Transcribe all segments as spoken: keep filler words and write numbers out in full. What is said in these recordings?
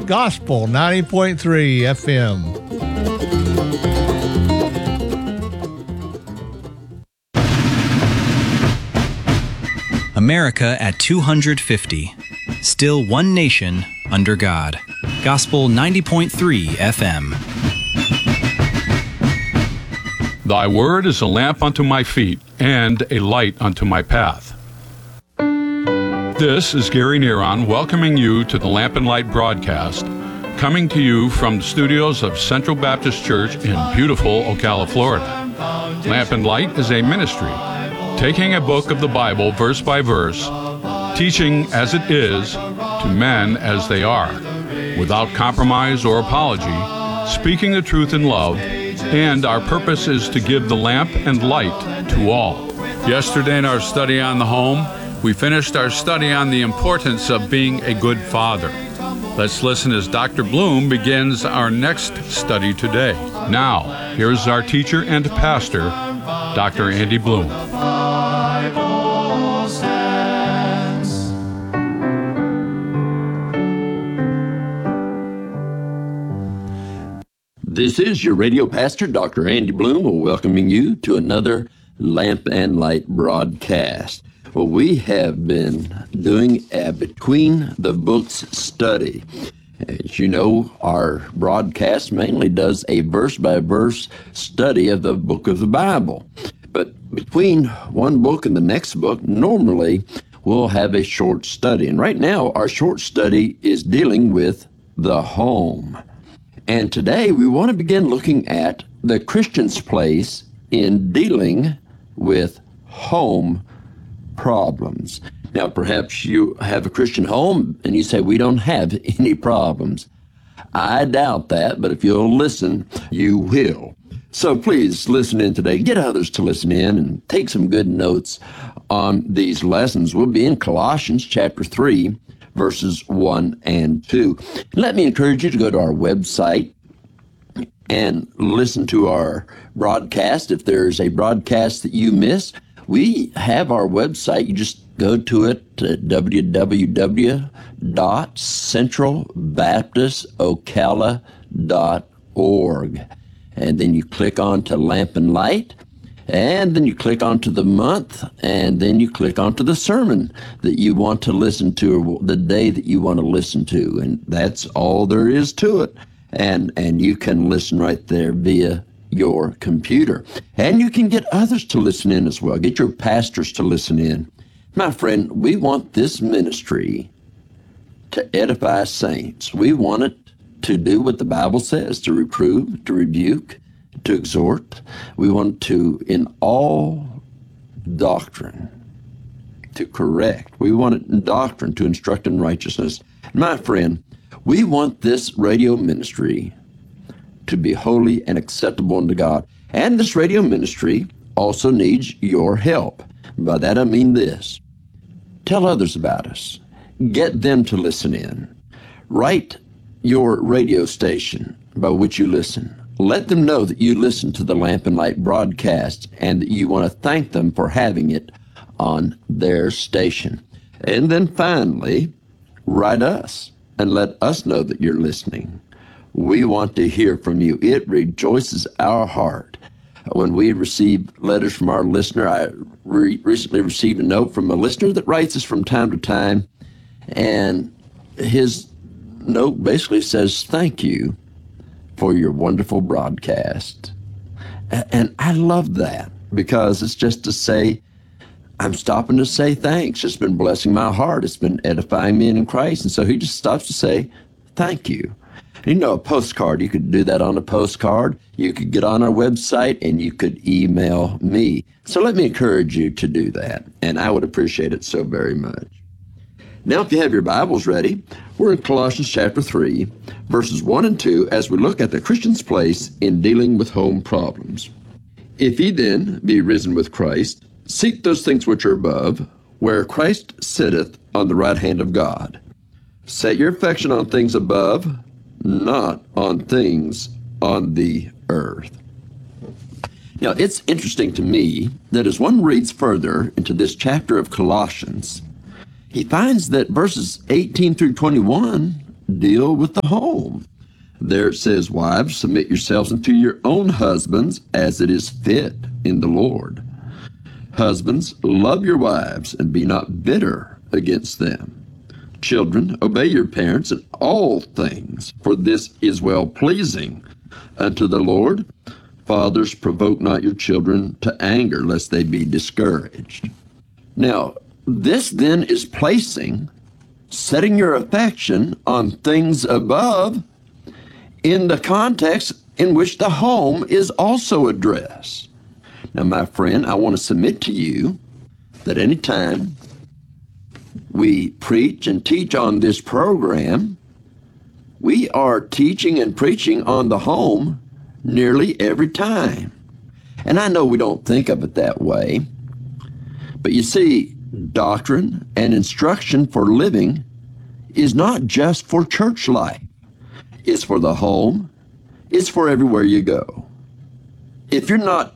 Gospel ninety point three F M. America at two hundred fifty. Still one nation under God. Gospel ninety point three F M. Thy word is a lamp unto my feet and a light unto my path. This is Gary Neron welcoming you to the Lamp and Light broadcast, coming to you from the studios of Central Baptist Church in beautiful Ocala, Florida. Lamp and Light is a ministry, taking a book of the Bible verse by verse, teaching as it is to men as they are, without compromise or apology, speaking the truth in love, and our purpose is to give the lamp and light to all. Yesterday in our study on the home, we finished our study on the importance of being a good father. Let's listen as Doctor Bloom begins our next study today. Now, here's our teacher and pastor, Doctor Andy Bloom. This is your radio pastor, Doctor Andy Bloom, welcoming you to another Lamp and Light broadcast. Well, we have been doing a Between the Books study. As you know, our broadcast mainly does a verse-by-verse study of the book of the Bible. But between one book and the next book, normally we'll have a short study. And right now, our short study is dealing with the home. And today we want to begin looking at the Christian's place in dealing with home problems. Now, perhaps you have a Christian home and you say, we don't have any problems. I doubt that, but if you'll listen, you will. So please listen in today. Get others to listen in and take some good notes on these lessons. We'll be in Colossians chapter three, verses one and two. Let me encourage you to go to our website and listen to our broadcast. If there's a broadcast that you miss, we have our website. You just go to it at w w w dot central baptist ocala dot org. And then you click on to Lamp and Light, and then you click onto the month, and then you click onto the sermon that you want to listen to, or the day that you want to listen to. And that's all there is to it. And, and you can listen right there via your computer. And you can get others to listen in as well. Get your pastors to listen in. My friend, we want this ministry to edify saints. We want it to do what the Bible says, to reprove, to rebuke, to exhort. We want to, in all doctrine, to correct. We want it in doctrine, to instruct in righteousness. My friend, we want this radio ministry to be holy and acceptable unto God. And this radio ministry also needs your help. By that I mean this. Tell others about us. Get them to listen in. Write your radio station by which you listen. Let them know that you listen to the Lamp and Light broadcast and that you want to thank them for having it on their station. And then finally, write us and let us know that you're listening. We want to hear from you. It rejoices our heart when we receive letters from our listener. I re- recently received a note from a listener that writes us from time to time, and his note basically says, thank you for your wonderful broadcast. And I love that, because it's just to say, I'm stopping to say thanks. It's been blessing my heart. It's been edifying me in Christ. And so he just stops to say, thank you. You know, a postcard, you could do that on a postcard. You could get on our website and you could email me. So let me encourage you to do that. And I would appreciate it so very much. Now, if you have your Bibles ready, we're in Colossians chapter three, verses one and two, as we look at the Christian's place in dealing with home problems. If ye then be risen with Christ, seek those things which are above, where Christ sitteth on the right hand of God. Set your affection on things above, not on things on the earth. Now, it's interesting to me that as one reads further into this chapter of Colossians, he finds that verses eighteen through twenty-one deal with the home. There it says, wives, submit yourselves unto your own husbands as it is fit in the Lord. Husbands, love your wives and be not bitter against them. Children, obey your parents in all things, for this is well-pleasing unto the Lord. Fathers, provoke not your children to anger, lest they be discouraged. Now, this then is placing, setting your affection on things above in the context in which the home is also addressed. Now, my friend, I want to submit to you that anytime we preach and teach on this program, we are teaching and preaching on the home nearly every time. And I know we don't think of it that way, but you see, doctrine and instruction for living is not just for church life. It's for the home. It's for everywhere you go. If you're not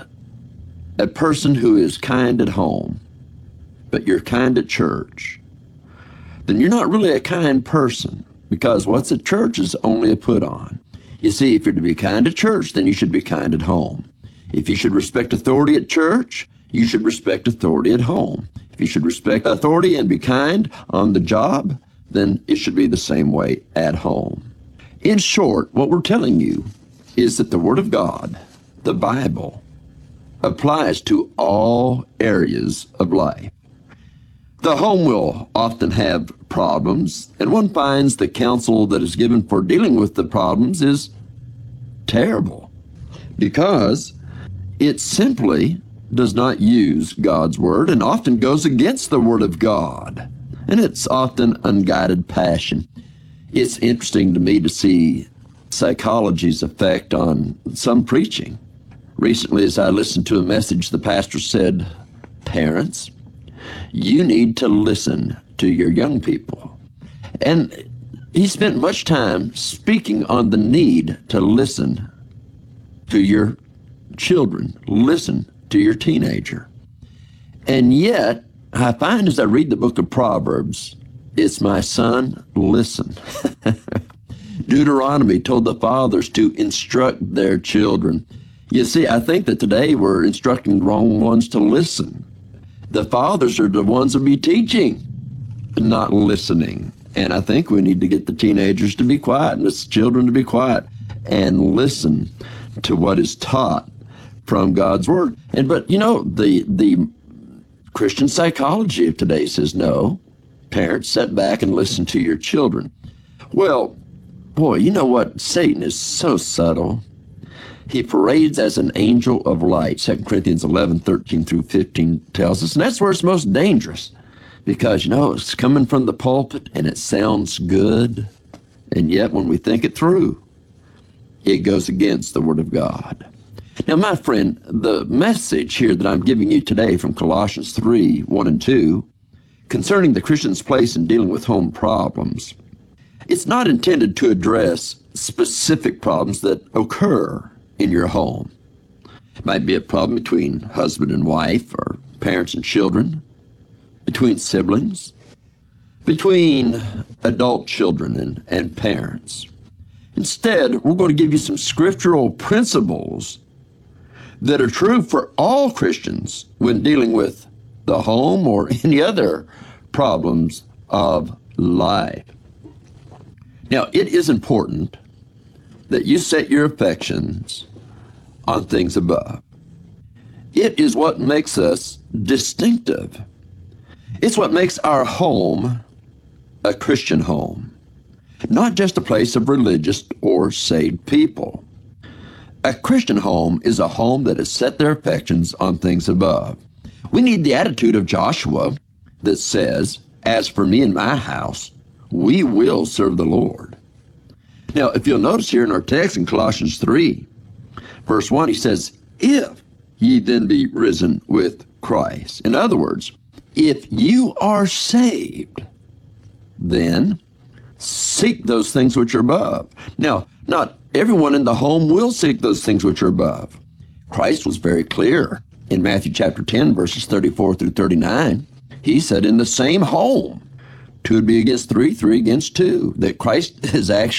a person who is kind at home, but you're kind at church, then you're not really a kind person, because what's at church is only a put on. You see, if you're to be kind at church, then you should be kind at home. If you should respect authority at church, you should respect authority at home. If you should respect authority and be kind on the job, then it should be the same way at home. In short, what we're telling you is that the Word of God, the Bible, applies to all areas of life. The home will often have problems, and one finds the counsel that is given for dealing with the problems is terrible, because it simply does not use God's Word and often goes against the Word of God, and it's often unguided passion. It's interesting to me to see psychology's effect on some preaching. Recently, as I listened to a message, the pastor said, parents, you need to listen to your young people. And he spent much time speaking on the need to listen to your children, listen to your teenager. And yet, I find as I read the book of Proverbs, it's my son, listen. Deuteronomy told the fathers to instruct their children. You see, I think that today we're instructing the wrong ones to listen. The fathers are the ones who be teaching, not listening. And I think we need to get the teenagers to be quiet and the children to be quiet and listen to what is taught from God's Word. And but you know, the the Christian psychology of today says, no, parents, sit back and listen to your children. Well, boy, you know what? Satan is so subtle. He parades as an angel of light. Second Corinthians eleven, thirteen through fifteen tells us. And that's where it's most dangerous, because, you know, it's coming from the pulpit and it sounds good. And yet when we think it through, it goes against the Word of God. Now, my friend, the message here that I'm giving you today from Colossians three, one and two, concerning the Christian's place in dealing with home problems, it's not intended to address specific problems that occur in your home. It might be a problem between husband and wife, or parents and children, between siblings, between adult children and, and parents. Instead, we're going to give you some scriptural principles that are true for all Christians when dealing with the home or any other problems of life. Now, it is important that you set your affections on things above. It is what makes us distinctive. It's what makes our home a Christian home, not just a place of religious or saved people. A Christian home is a home that has set their affections on things above. We need the attitude of Joshua that says, as for me and my house, we will serve the Lord. Now, if you'll notice here in our text in Colossians three, verse one, he says, if ye then be risen with Christ. In other words, if you are saved, then seek those things which are above. Now, not everyone in the home will seek those things which are above. Christ was very clear in Matthew chapter ten, verses thirty-four through thirty-nine. He said, in the same home, two would be against three, three against two. That Christ is actually